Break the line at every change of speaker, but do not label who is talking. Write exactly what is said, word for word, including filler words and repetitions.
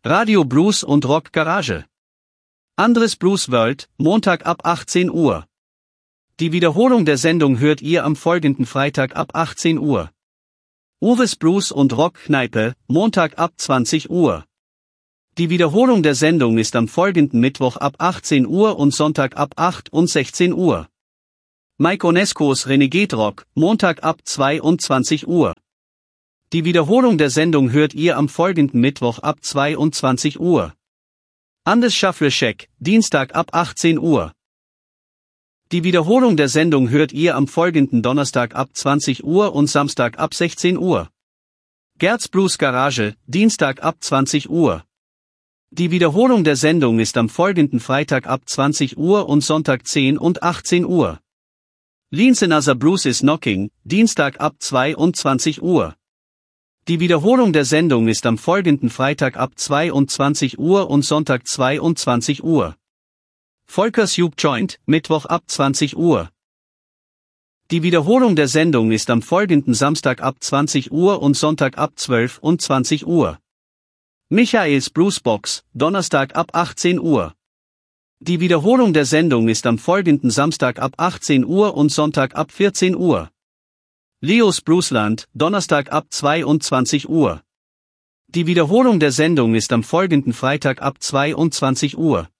Radio Blues und Rock Garage. Andres Blues World, Montag ab achtzehn Uhr. Die Wiederholung der Sendung hört ihr am folgenden Freitag ab achtzehn Uhr. Uwes Blues und Rock Kneipe, Montag ab zwanzig Uhr. Die Wiederholung der Sendung ist am folgenden Mittwoch ab achtzehn Uhr und Sonntag ab acht und sechzehn Uhr. Mike Onescos Renegade Rock, Montag ab zweiundzwanzig Uhr. Die Wiederholung der Sendung hört ihr am folgenden Mittwoch ab zweiundzwanzig Uhr. Andes Shuffle Shack, Dienstag ab achtzehn Uhr. Die Wiederholung der Sendung hört ihr am folgenden Donnerstag ab zwanzig Uhr und Samstag ab sechzehn Uhr. Gerds Blues Garage, Dienstag ab zwanzig Uhr. Die Wiederholung der Sendung ist am folgenden Freitag ab zwanzig Uhr und Sonntag zehn und achtzehn Uhr. Leans Another Blues is Knocking, Dienstag ab zweiundzwanzig Uhr. Die Wiederholung der Sendung ist am folgenden Freitag ab zweiundzwanzig Uhr und Sonntag zweiundzwanzig Uhr. Volkers Juke Joint, Mittwoch ab zwanzig Uhr. Die Wiederholung der Sendung ist am folgenden Samstag ab zwanzig Uhr und Sonntag ab zwölf und zwanzig Uhr. Michaels Bluesbox, Donnerstag ab achtzehn Uhr. Die Wiederholung der Sendung ist am folgenden Samstag ab achtzehn Uhr und Sonntag ab vierzehn Uhr. Leos Bluesland, Donnerstag ab zweiundzwanzig Uhr. Die Wiederholung der Sendung ist am folgenden Freitag ab zweiundzwanzig Uhr.